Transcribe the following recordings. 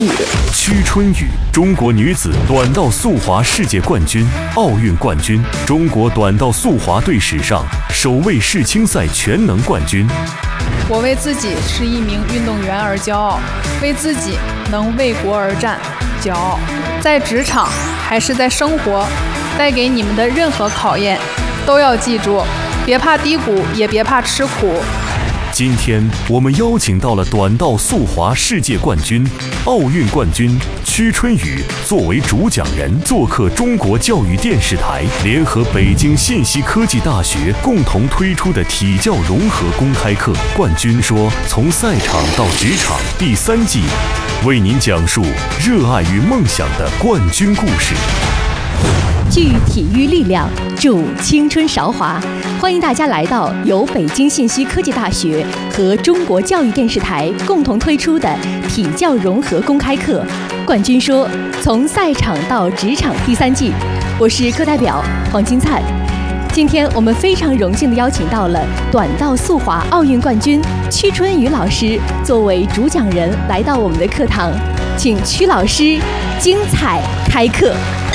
屈春雨，中国女子短道速滑世界冠军、奥运冠军，中国短道速滑队史上首位世青赛全能冠军。 我为自己是一名运动员而骄傲，为自己能为国而战骄傲。在职场还是在生活，带给你们的任何考验，都要记住，别怕低谷，也别怕吃苦。 今天我们邀请到了短道速滑世界冠军、奥运冠军屈春雨作为主讲人，做客中国教育电视台，联合北京信息科技大学共同推出的体教融合公开课《冠军说：从赛场到职场》第3季，为您讲述热爱与梦想的冠军故事。 聚体育力量，助青春韶华。欢迎大家来到由北京信息科技大学和中国教育电视台共同推出的体教融合公开课《冠军说：从赛场到职场》第3季。我是课代表黄金灿。今天我们非常荣幸地邀请到了短道速滑奥运冠军屈春雨老师作为主讲人来到我们的课堂，请屈老师精彩开课。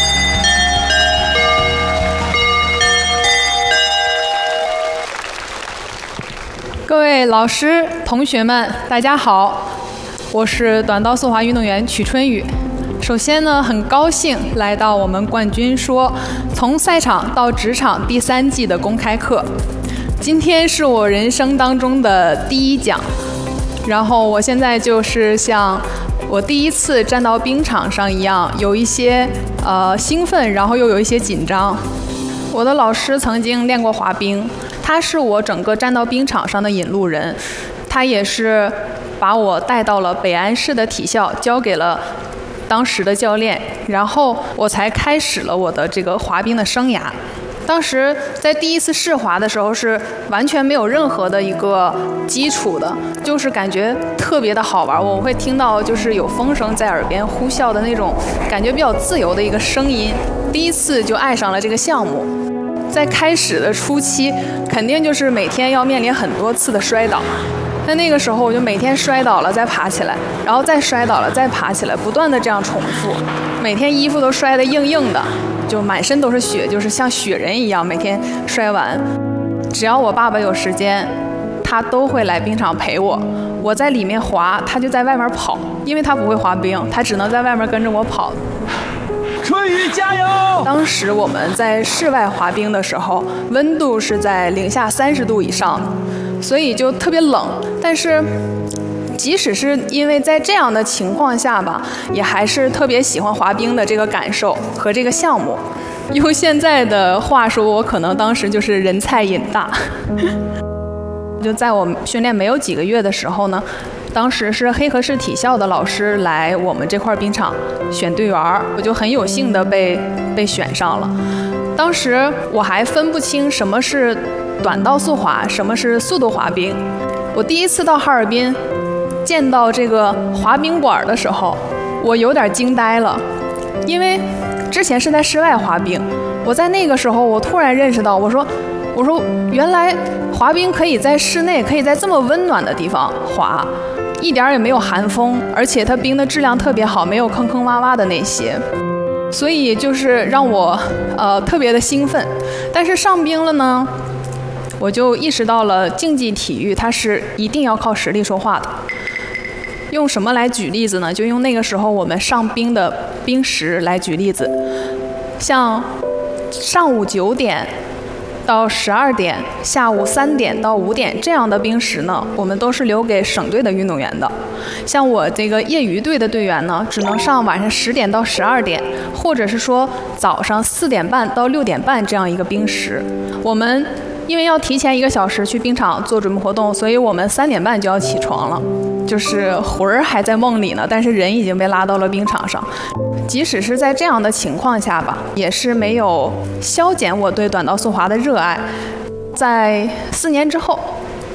各位老师、同学们，大家好，我是短道速滑运动员屈春雨。首先呢，很高兴来到我们冠军说从赛场到职场第3季的公开课。今天是我人生当中的第1讲，然后我现在就是像我第一次站到冰场上一样，有一些兴奋，然后又有一些紧张。我的老师曾经练过滑冰，他是我整个站到冰场上的引路人，他也是把我带到了北安市的体校，交给了当时的教练，然后我才开始了我的这个滑冰的生涯。当时在第一次试滑的时候是完全没有任何的一个基础的，就是感觉特别的好玩，我会听到就是有风声在耳边呼啸的那种感觉比较自由的一个声音，第一次就爱上了这个项目。在开始的初期肯定就是每天要面临很多次的摔倒，那个时候我就每天摔倒了再爬起来，然后再摔倒了再爬起来，不断的这样重复，每天衣服都摔得硬硬的，就满身都是血，就是像雪人一样每天摔完。只要我爸爸有时间，他都会来冰场陪我，我在里面滑，他就在外面跑，因为他不会滑冰，他只能在外面跟着我跑。 春雨加油！ 当时我们在室外滑冰的时候，温度是在-30度以上，所以就特别冷。但是即使是因为在这样的情况下吧，也还是特别喜欢滑冰的这个感受和这个项目。用现在的话说，我可能当时就是人菜瘾大。就在我训练没有几个月的时候呢，当时是黑河市体校的老师来我们这块冰场选队员，我就很有幸的被选上了。当时我还分不清什么是短道速滑，什么是速度滑冰。我第一次到哈尔滨见到这个滑冰馆的时候，我有点惊呆了，因为之前是在室外滑冰，我在那个时候我突然认识到，我说原来滑冰可以在室内，可以在这么温暖的地方滑，一点也没有寒风，而且它冰的质量特别好，没有坑坑洼洼的那些，所以就是让我特别的兴奋。但是上冰了呢，我就意识到了竞技体育它是一定要靠实力说话的。用什么来举例子呢？就用那个时候我们上冰的冰时来举例子，像上午9点到12点，下午3点到5点这样的冰时呢，我们都是留给省队的运动员的。像我这个业余队的队员呢，只能上晚上10点到12点，或者是说早上4点半到6点半这样一个冰时。我们因为要提前1个小时去冰场做准备活动，所以我们3点半就要起床了，就是魂儿还在梦里呢，但是人已经被拉到了冰场上。即使是在这样的情况下吧，也是没有消减我对短道速滑的热爱。在4年之后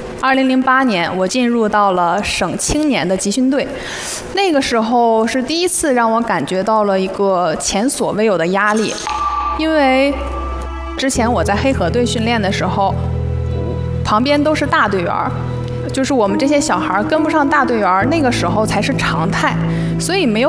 ，2008年我进入到了省青年的集训队，那个时候是第一次让我感觉到了一个前所未有的压力，因为之前我在黑河队训练的时候，旁边都是大队员，就是我们这些小孩跟不上大队员，那个时候才是常态，所以没有